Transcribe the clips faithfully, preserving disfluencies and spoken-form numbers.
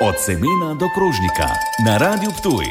Od semena do krožnika na Radiu Ptuj.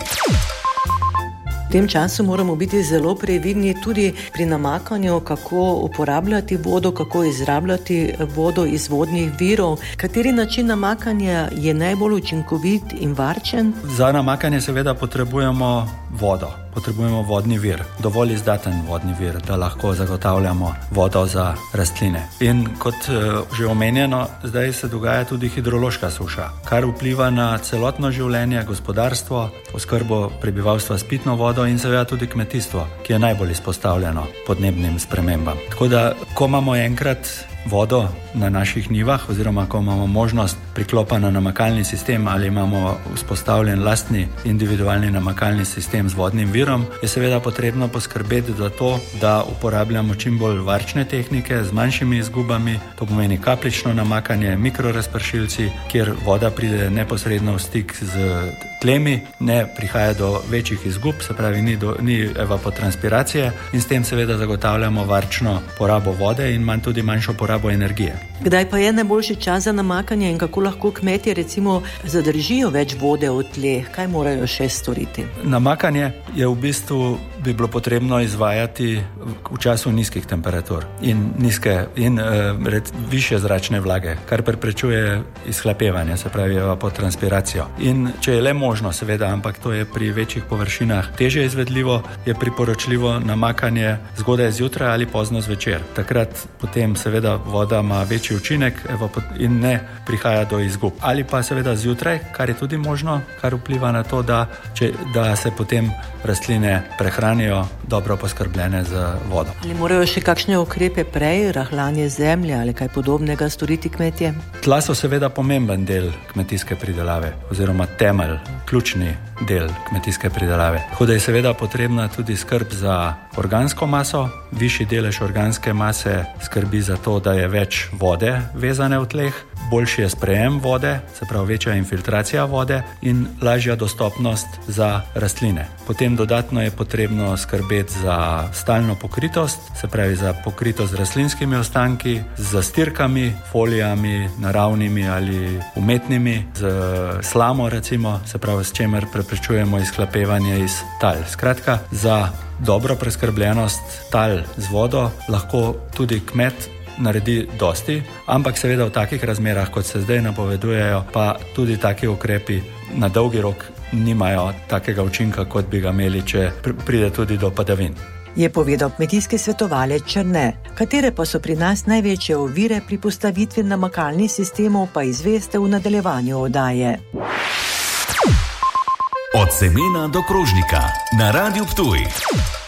V tem času moramo biti zelo previdni tudi pri namakanju, kako uporabljati vodo, kako izrabljati vodo iz vodnih virov. Kateri način namakanja je najbolj učinkovit in varčen? Za namakanje seveda potrebujemo vodo. Potrebujemo vodni vir, dovolj izdaten vodni vir, da lahko zagotavljamo vodo za rastline. In kot že omenjeno, zdaj se dogaja tudi hidrološka suša, kar vpliva na celotno življenje, gospodarstvo, oskrbo prebivalstva s pitno vodo in seveda tudi kmetijstvo, ki je najbolj izpostavljeno podnebnim spremembam. Tako da, ko imamo enkrat vodo na naših njivah oziroma ko imamo možnost priklopa na namakalni sistem ali imamo vzpostavljen lastni individualni namakalni sistem z vodnim virom, je seveda potrebno poskrbeti za to, da uporabljamo čim bolj varčne tehnike z manjšimi izgubami, to pomeni kapljično namakanje, mikrorazpršilci, kjer voda pride neposredno v stik z tlemi, ne prihaja do večjih izgub, se pravi ni, do, ni evapotranspiracije in s tem seveda zagotavljamo varčno porabo vode in manj tudi manjšo porabo energije. Kdaj pa je najboljši čas za namakanje in kako lahko kmetje recimo zadržijo več vode v tleh? Kaj morajo še storiti? Namakanje je v bistvu bi bilo potrebno izvajati v času nizkih temperatur in nizke in uh, red, više zračne vlage, kar preprečuje izhlapevanje, se pravi evapotranspiracijo. In če je le možno, seveda, ampak to je pri večjih površinah težje izvedljivo, je priporočljivo namakanje zgodaj zjutraj ali pozno zvečer. Takrat potem seveda voda ima večji učinek in ne prihaja do izgub. Ali pa seveda zjutraj, kar je tudi možno, kar vpliva na to, da, če, da se potem rastline prehranijo dobro poskrbljene z vodo. Ali morajo še kakšne ukrepe prej, rahljanje zemlje ali kaj podobnega storiti kmetje? Tla so seveda pomemben del kmetijske pridelave oziroma temelj, ključni del kmetijske pridelave. Tako da je seveda potrebna tudi skrb za organsko maso. Višji delež organske mase skrbi za to, da je več vode vezane v tleh, boljši je sprejem vode, se pravi večja infiltracija vode in lažja dostopnost za rastline. Potem dodatno je potrebno skrbeti za stalno pokritost, se pravi za pokritost z rastlinskimi ostanki, z zastirkami, folijami, naravnimi ali umetnimi, z slamo recimo, se pravi s čemer preprečujemo izhlapevanje iz tal. Skratka, za dobro preskrbljenost tal z vodo lahko tudi kmet naredi dosti, ampak seveda v takih razmerah, kot se zdaj napovedujejo, pa tudi taki ukrepi na dolgi rok nimajo takega učinka, kot bi ga imeli, če pride tudi do padavin. Je povedal kmetijski svetovalec Černe. Katere pa so pri nas največje ovire pri postavitvi namakalnih sistemov, pa izveste v nadaljevanju oddaje. Od semena do krožnika na Radiu Ptuj.